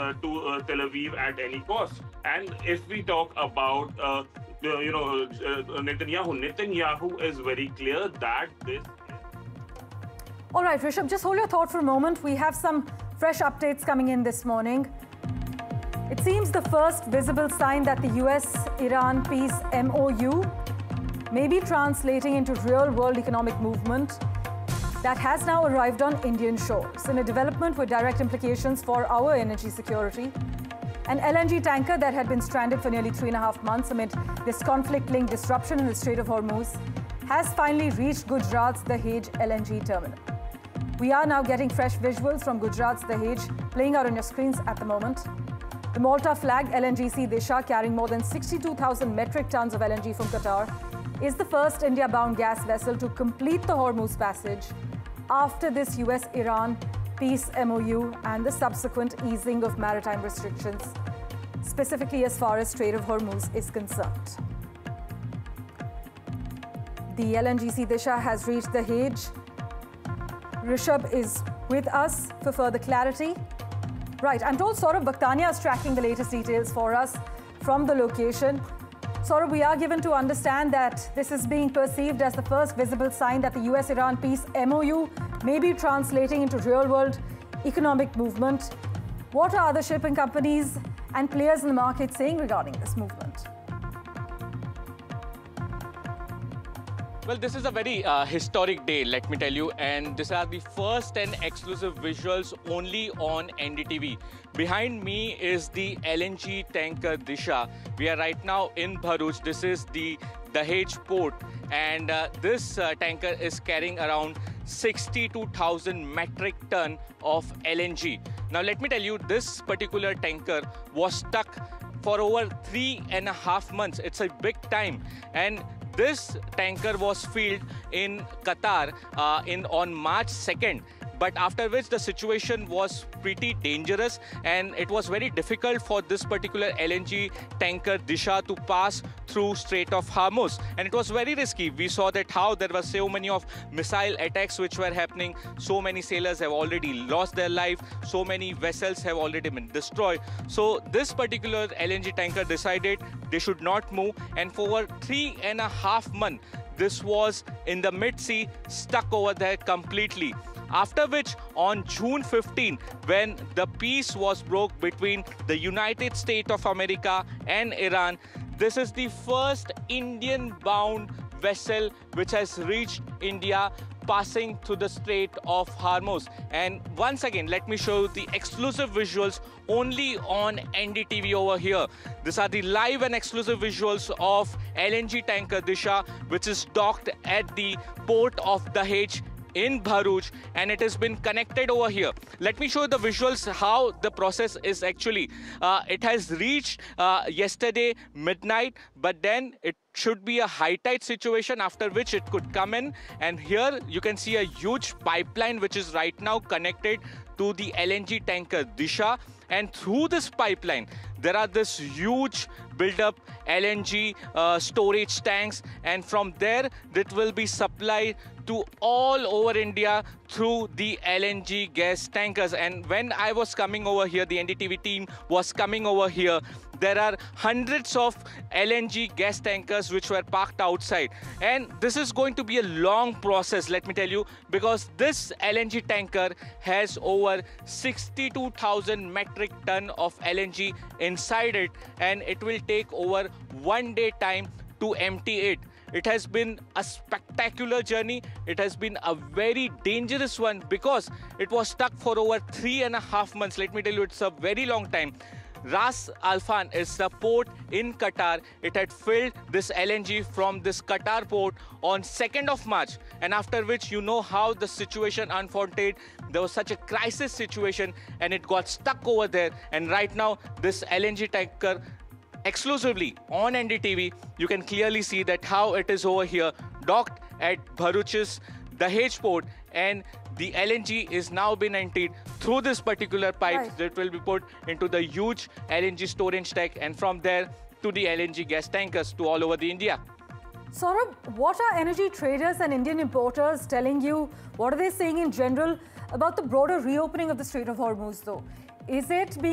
Tel Aviv at any cost. And if we talk about, Netanyahu is very clear that this. All right, Rishabh, just hold your thought for a moment. We have some fresh updates coming in this morning. It seems the first visible sign that the US-Iran peace MOU may be translating into real-world economic movement that has now arrived on Indian shores, in a development with direct implications for our energy security. An LNG tanker that had been stranded for nearly 3.5 months amid this conflict-linked disruption in the Strait of Hormuz has finally reached Gujarat's Dahej LNG terminal. We are now getting fresh visuals from Gujarat's Dahej playing out on your screens at the moment. The Malta-flagged LNGC Disha, carrying more than 62,000 metric tons of LNG from Qatar, is the first India-bound gas vessel to complete the Hormuz passage after this US-Iran peace MOU and the subsequent easing of maritime restrictions, specifically as far as Strait of Hormuz is concerned. The LNGC Disha has reached Dahej. Rishabh is with us for further clarity. Right, I'm told Saurabh Bakhtania is tracking the latest details for us from the location. Saurabh, we are given to understand that this is being perceived as the first visible sign that the US-Iran peace MOU may be translating into real-world economic movement. What are other shipping companies and players in the market saying regarding this movement? Well, this is a very historic day, let me tell you, and these are the first and exclusive visuals only on NDTV. Behind me is the LNG tanker Disha. We are right now in Bharuch. This is the Dahej port, and this tanker is carrying around 62,000 metric ton of LNG. Now, let me tell you, this particular tanker was stuck for over 3.5 months. It's a big time, and this tanker was filled in Qatar on March 2nd. But after which the situation was pretty dangerous, and it was very difficult for this particular LNG tanker Disha to pass through Strait of Hormuz, and it was very risky. We saw that how there were so many of missile attacks which were happening. So many sailors have already lost their life. So many vessels have already been destroyed. So this particular LNG tanker decided they should not move, and for over 3.5 months, this was in the mid-sea, stuck over there completely. After which, on June 15, when the peace was broke between the United States of America and Iran, this is the first Indian-bound vessel which has reached India, passing through the Strait of Hormuz. And once again, let me show you the exclusive visuals only on NDTV over here. These are the live and exclusive visuals of LNG tanker Disha, which is docked at the port of Dahej in Bharuch, and it has been connected over here. Let me show you the visuals how the process is actually. It has reached yesterday midnight, but then it should be a high tide situation, after which it could come in, and here you can see a huge pipeline which is right now connected to the LNG tanker Disha, and through this pipeline there are this huge build-up LNG storage tanks, and from there it will be supplied to all over India through the LNG gas tankers. And when I was coming over here, the NDTV team was coming over here, there are hundreds of LNG gas tankers which were parked outside. And this is going to be a long process, let me tell you, because this LNG tanker has over 62,000 metric ton of LNG inside it, and it will take over 1 day time to empty it. It has been a spectacular journey. It has been a very dangerous one because it was stuck for over 3.5 months. Let me tell you, it's a very long time. Ras Al Khaimah is the port in Qatar. It had filled this LNG from this Qatar port on 2nd of March, and after which you know how the situation unfolded. There was such a crisis situation and it got stuck over there, and right now this LNG tanker exclusively on NDTV, you can clearly see that how it is over here docked at Bharuch's Dahej port, and the LNG is now been emptied through this particular pipe that will be put into the huge LNG storage tank, and from there to the LNG gas tankers to all over the India. Saurabh, what are energy traders and Indian importers telling you? What are they saying in general about the broader reopening of the Strait of Hormuz though? Is it being